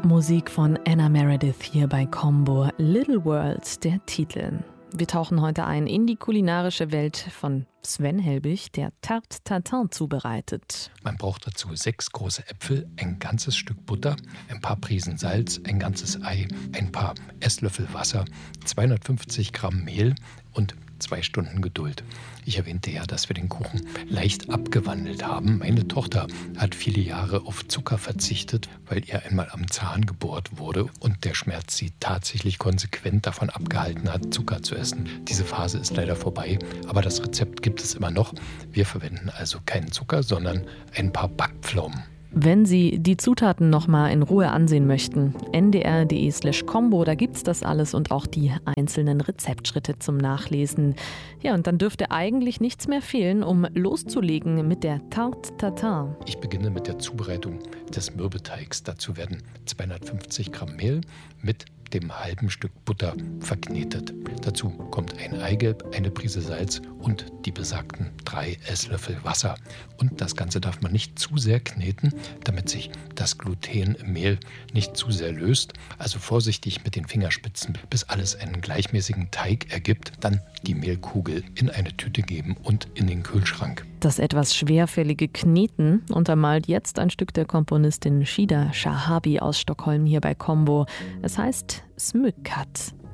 Musik von Anna Meredith hier bei Combo. Little World, der Titel. Wir tauchen heute ein in die kulinarische Welt von Sven Helbig, der Tarte Tatin zubereitet. Man braucht dazu 6 große Äpfel, ein ganzes Stück Butter, ein paar Prisen Salz, ein ganzes Ei, ein paar Esslöffel Wasser, 250 Gramm Mehl und 2 Stunden Geduld. Ich erwähnte ja, dass wir den Kuchen leicht abgewandelt haben. Meine Tochter hat viele Jahre auf Zucker verzichtet, weil ihr einmal am Zahn gebohrt wurde und der Schmerz sie tatsächlich konsequent davon abgehalten hat, Zucker zu essen. Diese Phase ist leider vorbei, aber das Rezept gibt es immer noch. Wir verwenden also keinen Zucker, sondern ein paar Backpflaumen. Wenn Sie die Zutaten nochmal in Ruhe ansehen möchten, ndr.de/combo, da gibt's das alles und auch die einzelnen Rezeptschritte zum Nachlesen. Ja, und dann dürfte eigentlich nichts mehr fehlen, um loszulegen mit der Tarte Tatin. Ich beginne mit der Zubereitung des Mürbeteigs. Dazu werden 250 Gramm Mehl mit dem halben Stück Butter verknetet. Dazu kommt ein Eigelb, eine Prise Salz und die besagten 3 Esslöffel Wasser. Und das Ganze darf man nicht zu sehr kneten, damit sich das Gluten im Mehl nicht zu sehr löst. Also vorsichtig mit den Fingerspitzen, bis alles einen gleichmäßigen Teig ergibt. Dann die Mehlkugel in eine Tüte geben und in den Kühlschrank. Das etwas schwerfällige Kneten untermalt jetzt ein Stück der Komponistin Shida Shahabi aus Stockholm hier bei Combo. Es heißt Smykat.